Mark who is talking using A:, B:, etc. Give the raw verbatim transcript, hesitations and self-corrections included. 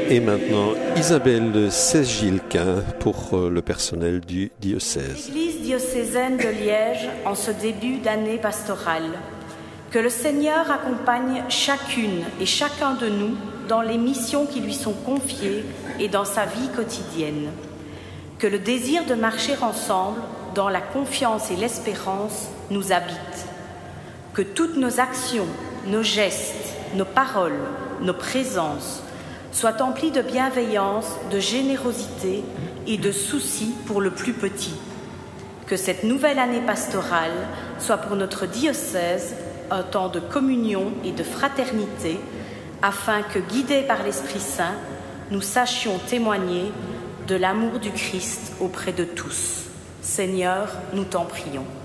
A: Et maintenant, Isabelle Seize-Gilquin pour le personnel du diocèse.
B: L'Église diocésaine de Liège en ce début d'année pastorale. Que le Seigneur accompagne chacune et chacun de nous dans les missions qui lui sont confiées et dans sa vie quotidienne. Que le désir de marcher ensemble dans la confiance et l'espérance nous habite. Que toutes nos actions, nos gestes, nos paroles, nos présences soient emplies de bienveillance, de générosité et de souci pour le plus petit. Que cette nouvelle année pastorale soit pour notre diocèse un temps de communion et de fraternité, afin que, guidés par l'Esprit Saint, nous sachions témoigner de l'amour du Christ auprès de tous. Seigneur, nous t'en prions.